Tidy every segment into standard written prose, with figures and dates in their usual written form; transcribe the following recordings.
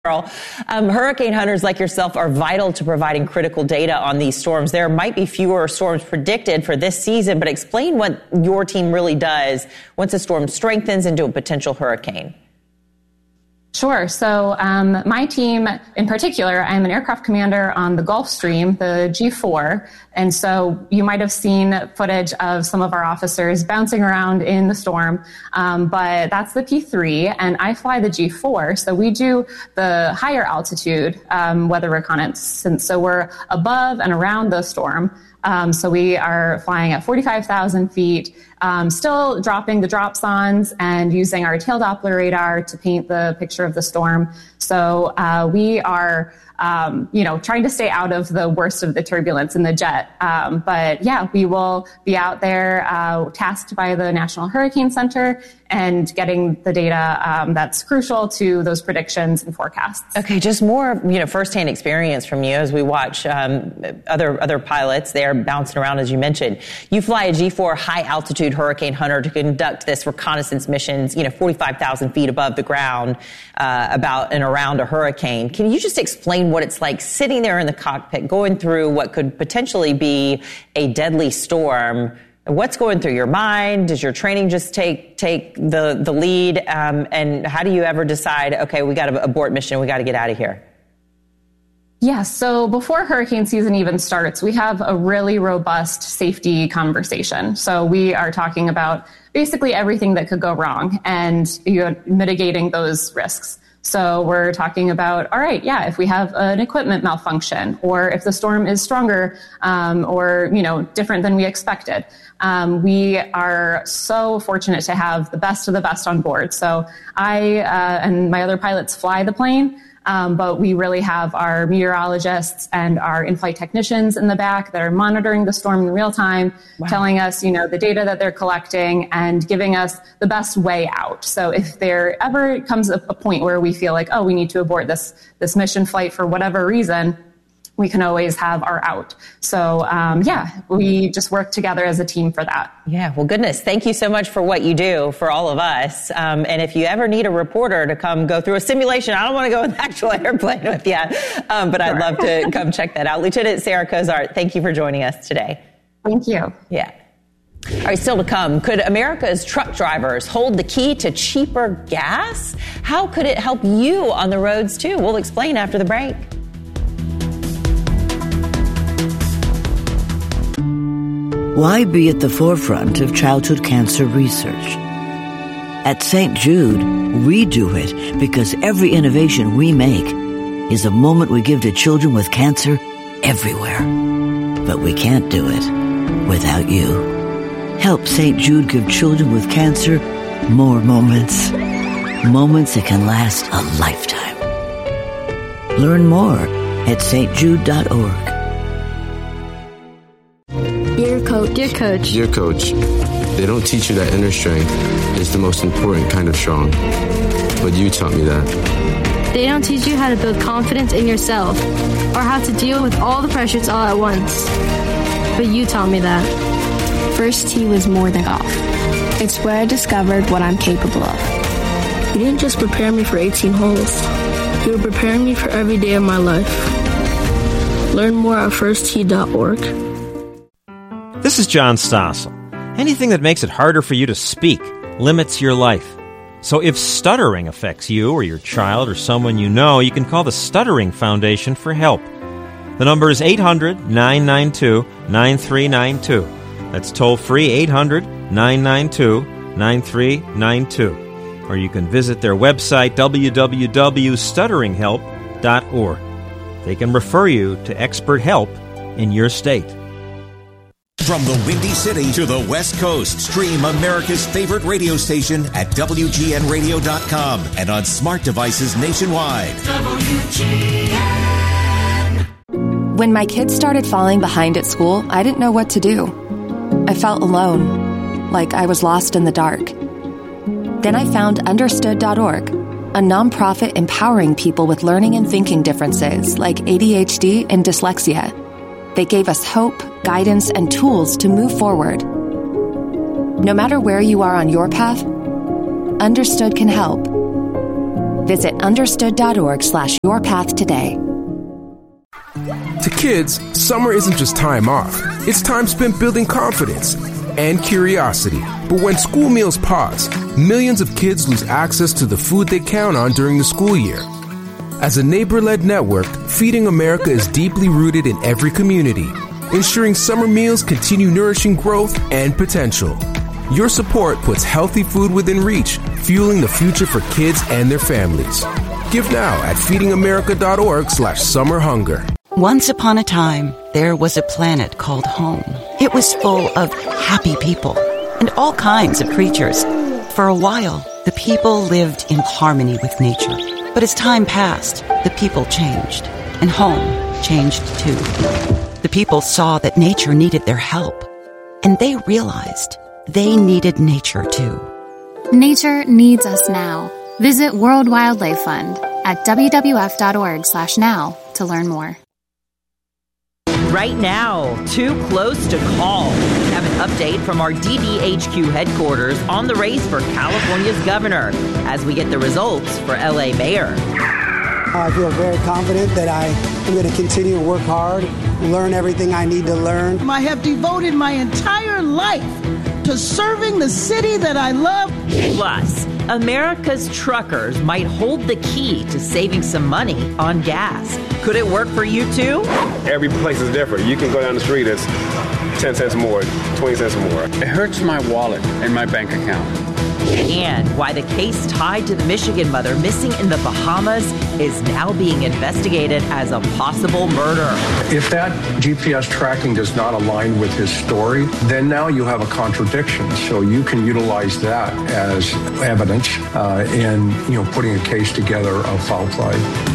Hurricane hunters like yourself are vital to providing critical data on these storms. There might be fewer storms predicted for this season, but explain what your team really does once a storm strengthens into a potential hurricane. Sure. So my team in particular, I'm an aircraft commander on the Gulfstream, the G4. And so you might have seen footage of some of our officers bouncing around in the storm. But that's the P3 and I fly the G4. So we do the higher altitude weather reconnaissance. So we're above and around the storm. So we are flying at 45,000 feet, still dropping the drop zones and using our tail Doppler radar to paint the picture of the storm. So we are, trying to stay out of the worst of the turbulence in the jet. But yeah, we will be out there tasked by the National Hurricane Center and getting the data that's crucial to those predictions and forecasts. Okay, just more, firsthand experience from you as we watch other pilots. They're bouncing around, as you mentioned. You fly a G4 high-altitude hurricane hunter to conduct this reconnaissance missions, 45,000 feet above the ground, about and around a hurricane. Can you just explain what it's like sitting there in the cockpit, going through what could potentially be a deadly storm? What's going through your mind? Does your training just take the lead? And how do you ever decide, okay, we got to abort mission, we got to get out of here? Yeah, so before hurricane season even starts, we have a really robust safety conversation. So we are talking about basically everything that could go wrong and mitigating those risks. So we're talking about, all right, yeah, if we have an equipment malfunction or if the storm is stronger or, different than we expected. We are so fortunate to have the best of the best on board. So I and my other pilots fly the plane. But we really have our meteorologists and our in-flight technicians in the back that are monitoring the storm in real time, telling us, the data that they're collecting and giving us the best way out. So if there ever comes a point where we feel like, oh, we need to abort this mission flight for whatever reason, we can always have our out. So, we just work together as a team for that. Yeah, well, goodness, thank you so much for what you do for all of us. And if you ever need a reporter to come go through a simulation, I don't want to go in the actual airplane with you, but I'd love to come check that out. Lieutenant Sarah Cozart, thank you for joining us today. Thank you. Yeah. All right, still to come. Could America's truck drivers hold the key to cheaper gas? How could it help you on the roads, too? We'll explain after the break. Why be at the forefront of childhood cancer research? At St. Jude, we do it because every innovation we make is a moment we give to children with cancer everywhere. But we can't do it without you. Help St. Jude give children with cancer more moments. Moments that can last a lifetime. Learn more at stjude.org. Dear Coach. Dear Coach, they don't teach you that inner strength is the most important kind of strong. But you taught me that. They don't teach you how to build confidence in yourself or how to deal with all the pressures all at once. But you taught me that. First tee was more than golf. It's where I discovered what I'm capable of. You didn't just prepare me for 18 holes. You were preparing me for every day of my life. Learn more at firsttee.org. This is John Stossel. Anything that makes it harder for you to speak limits your life. So if stuttering affects you or your child or someone you know, you can call the Stuttering Foundation for help. The number is 800-992-9392. That's toll-free 800-992-9392. Or you can visit their website, www.stutteringhelp.org. They can refer you to expert help in your state. From the Windy City to the West Coast, stream America's favorite radio station at WGNradio.com and on smart devices nationwide. WGN. When my kids started falling behind at school, I didn't know what to do. I felt alone, like I was lost in the dark. Then I found Understood.org, a nonprofit empowering people with learning and thinking differences like ADHD and dyslexia. They gave us hope, guidance, and tools to move forward. No matter where you are on your path, Understood can help. Visit understood.org/yourpath today. To kids, summer isn't just time off. It's time spent building confidence and curiosity. But when school meals pause, millions of kids lose access to the food they count on during the school year. As a neighbor-led network, Feeding America is deeply rooted in every community, ensuring summer meals continue nourishing growth and potential. Your support puts healthy food within reach, fueling the future for kids and their families. Give now at feedingamerica.org/summer hunger. Once upon a time, there was a planet called home. It was full of happy people and all kinds of creatures. For a while, the people lived in harmony with nature. But as time passed, the people changed, and home changed too. The people saw that nature needed their help, and they realized they needed nature too. Nature needs us now. Visit World Wildlife Fund at wwf.org/now to learn more. Right now, too close to call. We have an update from our DDHQ headquarters on the race for California's governor as we get the results for LA mayor. I feel very confident that I am going to continue to work hard, learn everything I need to learn. I have devoted my entire life to serving the city that I love. Plus, America's truckers might hold the key to saving some money on gas. Could it work for you too? Every place is different. You can go down the street, it's 10 cents more, 20 cents more. It hurts my wallet and my bank account. And why the case tied to the Michigan mother missing in the Bahamas is now being investigated as a possible murder. If that GPS tracking does not align with his story, then now you have a contradiction. So you can utilize that as evidence in putting a case together of foul play.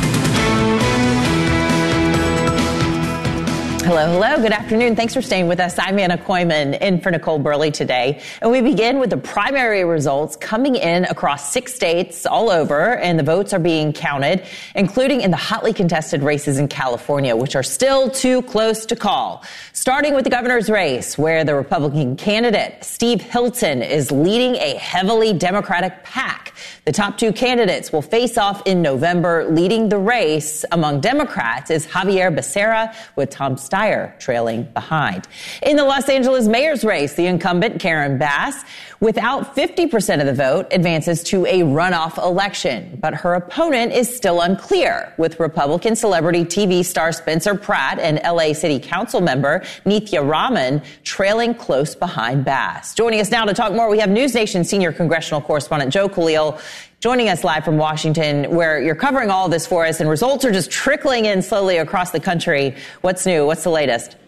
Hello. Good afternoon. Thanks for staying with us. I'm Anna Koyman in for Nicole Burley today. And we begin with the primary results coming in across 6 states all over, and the votes are being counted, including in the hotly contested races in California, which are still too close to call. Starting with the governor's race, where the Republican candidate, Steve Hilton, is leading a heavily Democratic pack. The top 2 candidates will face off in November. Leading the race among Democrats is Javier Becerra, with Tom Steyer trailing behind. In the Los Angeles mayor's race, the incumbent, Karen Bass, without 50% of the vote, advances to a runoff election. But her opponent is still unclear, with Republican celebrity TV star Spencer Pratt and LA City Council member Nithya Raman trailing close behind Bass. Joining us now to talk more, we have News Nation senior congressional correspondent Joe Khalil joining us live from Washington, where you're covering all of this for us, and results are just trickling in slowly across the country. What's new? What's the latest?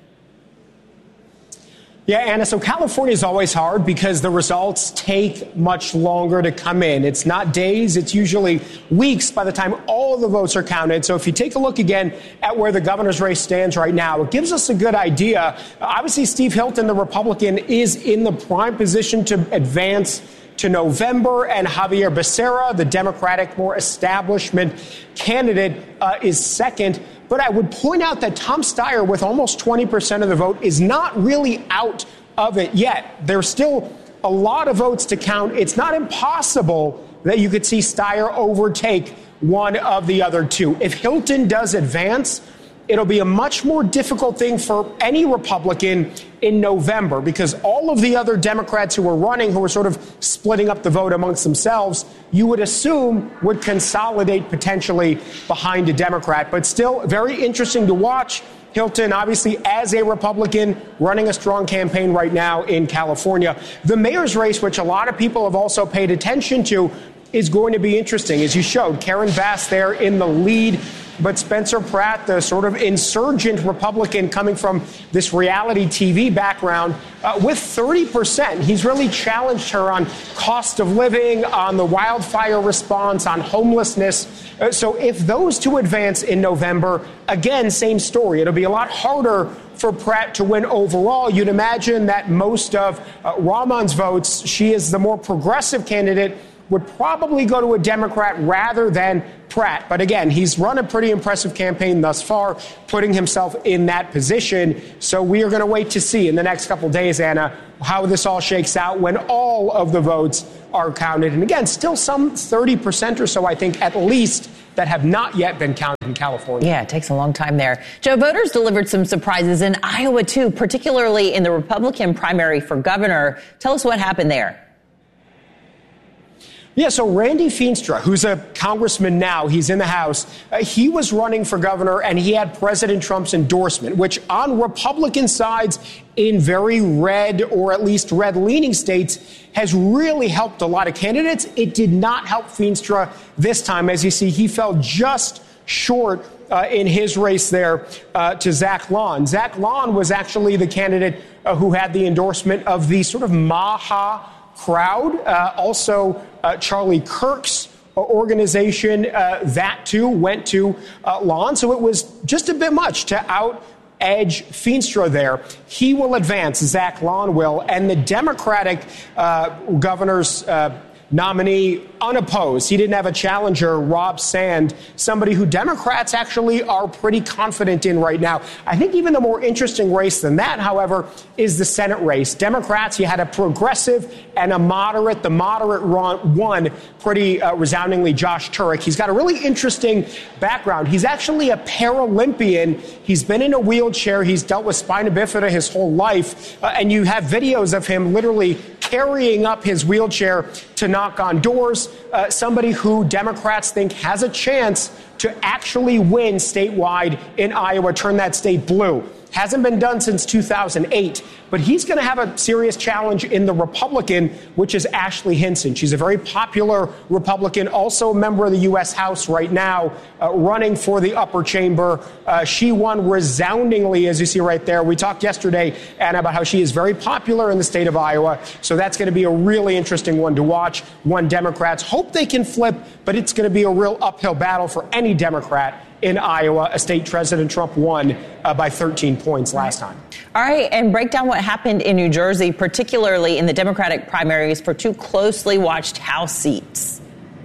Yeah, Anna, so California is always hard because the results take much longer to come in. It's not days, it's usually weeks by the time all of the votes are counted. So if you take a look again at where the governor's race stands right now, it gives us a good idea. Obviously, Steve Hilton, the Republican, is in the prime position to advance to November, and Javier Becerra, the Democratic, more establishment candidate, is second. But I would point out that Tom Steyer, with almost 20% of the vote, is not really out of it yet. There's still a lot of votes to count. It's not impossible that you could see Steyer overtake one of the other two. If Hilton does advance, it'll be a much more difficult thing for any Republican in November, because all of the other Democrats who are running, who are sort of splitting up the vote amongst themselves, you would assume would consolidate potentially behind a Democrat. But still very interesting to watch. Hilton, obviously, as a Republican, running a strong campaign right now in California. The mayor's race, which a lot of people have also paid attention to, is going to be interesting. As you showed, Karen Bass there in the lead, but Spencer Pratt, the sort of insurgent Republican coming from this reality TV background, with 30%. He's really challenged her on cost of living, on the wildfire response, on homelessness. So if those two advance in November, again, same story. It'll be a lot harder for Pratt to win overall. You'd imagine that most of Raman's votes, she is the more progressive candidate, would probably go to a Democrat rather than Pratt. But again, he's run a pretty impressive campaign thus far, putting himself in that position. So we are going to wait to see in the next couple days, Anna, how this all shakes out when all of the votes are counted. And again, still some 30% or so, I think, at least, that have not yet been counted in California. Yeah, it takes a long time there. Joe, voters delivered some surprises in Iowa, too, particularly in the Republican primary for governor. Tell us what happened there. Yeah, so Randy Feenstra, who's a congressman now, he's in the House, he was running for governor and he had President Trump's endorsement, which on Republican sides in very red or at least red-leaning states has really helped a lot of candidates. It did not help Feenstra this time. As you see, he fell just short in his race there to Zach Lawn. Zach Lawn was actually the candidate who had the endorsement of the sort of Maha crowd. Also, Charlie Kirk's organization, that too went to Lawn. So it was just a bit much to out-edge Feenstra there. He will advance, Zach Lawn will, and the Democratic governor's nominee unopposed. He didn't have a challenger, Rob Sand, somebody who Democrats actually are pretty confident in right now. I think even the more interesting race than that, however, is the Senate race. Democrats, you had a progressive and a moderate. The moderate won pretty resoundingly, Josh Turek. He's got a really interesting background. He's actually a Paralympian. He's been in a wheelchair. He's dealt with spina bifida his whole life. And you have videos of him literally carrying up his wheelchair to knock on doors. Somebody who Democrats think has a chance to actually win statewide in Iowa, turn that state blue. Hasn't been done since 2008, but he's going to have a serious challenge in the Republican, which is Ashley Hinson. She's a very popular Republican, also a member of the U.S. House right now, running for the upper chamber. She won resoundingly, as you see right there. We talked yesterday, Anna, about how she is very popular in the state of Iowa, so that's going to be a really interesting one to watch. One Democrats hope they can flip, but it's going to be a real uphill battle for any Democrat in Iowa, a state President Trump won by 13 points last time. All right, and break down what happened in New Jersey, particularly in the Democratic primaries for two closely watched House seats.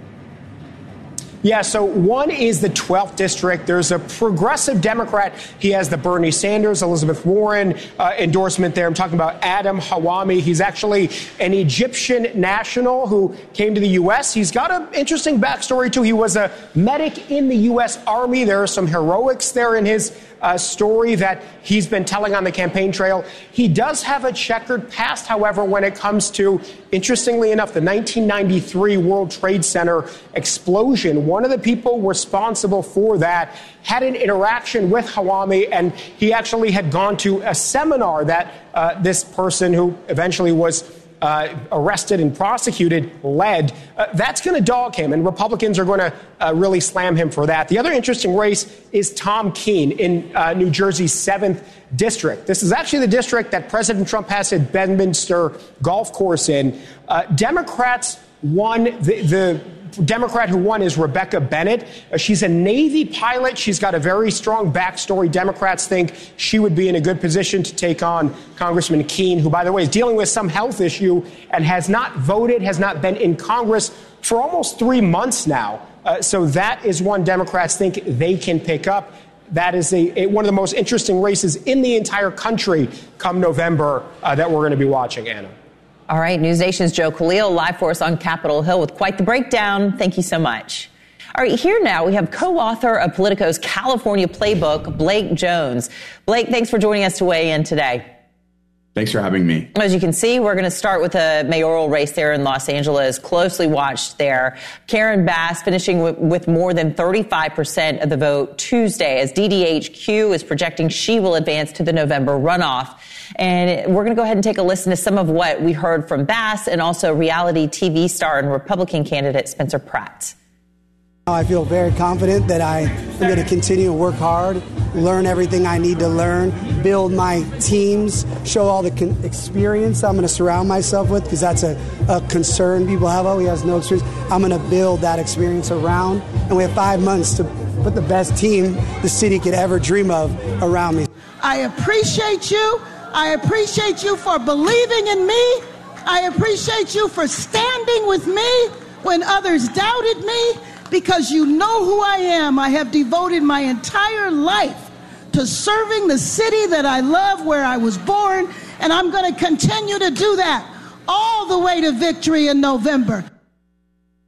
Yeah, so one is the 12th district. There's a progressive Democrat. He has the Bernie Sanders, Elizabeth Warren endorsement there. I'm talking about Adam Hawami. He's actually an Egyptian national who came to the U.S. He's got an interesting backstory, too. He was a medic in the U.S. Army. There are some heroics there in his story that he's been telling on the campaign trail. He does have a checkered past, however, when it comes to, interestingly enough, the 1993 World Trade Center explosion. One of the people responsible for that had an interaction with Hawami, and he actually had gone to a seminar that this person who eventually was arrested and prosecuted led. That's going to dog him, and Republicans are going to really slam him for that. The other interesting race is Tom Keene in New Jersey's 7th district. This is actually the district that President Trump has at Bedminster Golf Course in. Democrats won. The Democrat who won is Rebecca Bennett. She's a Navy pilot. She's got a very strong backstory. Democrats think she would be in a good position to take on Congressman Keene, who, by the way, is dealing with some health issue and has not voted, has not been in Congress for almost 3 months now. So that is one Democrats think they can pick up. That is one of the most interesting races in the entire country come November that we're going to be watching, Anna. All right, News Nation's Joe Khalil live for us on Capitol Hill with quite the breakdown. Thank you so much. All right, here now we have co-author of Politico's California Playbook, Blake Jones. Blake, thanks for joining us to weigh in today. Thanks for having me. As you can see, we're going to start with a mayoral race there in Los Angeles, closely watched there. Karen Bass finishing with more than 35% of the vote Tuesday, as DDHQ is projecting she will advance to the November runoff. And we're going to go ahead and take a listen to some of what we heard from Bass and also reality TV star and Republican candidate Spencer Pratt. I feel very confident that I am going to continue to work hard, learn everything I need to learn, build my teams, show all the experience I'm going to surround myself with, because that's a concern people have. Oh, he has no experience. I'm going to build that experience around, and we have 5 months to put the best team the city could ever dream of around me. I appreciate you. I appreciate you for believing in me. I appreciate you for standing with me when others doubted me. Because you know who I am. I have devoted my entire life to serving the city that I love, where I was born, and I'm going to continue to do that. all the way to victory in November.